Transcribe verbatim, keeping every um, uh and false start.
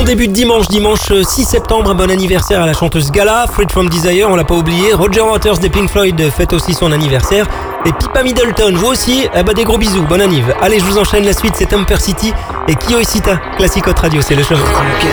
début de dimanche, dimanche six septembre, un bon anniversaire à la chanteuse Gala, Freed from Desire, on l'a pas oublié. Roger Waters des Pink Floyd fête aussi son anniversaire. Et Pippa Middleton, vous aussi, eh ben des gros bisous, bon anniv. Allez, je vous enchaîne la suite, c'est Humper City et Kyo Isita, Classic Hot Radio, c'est le show.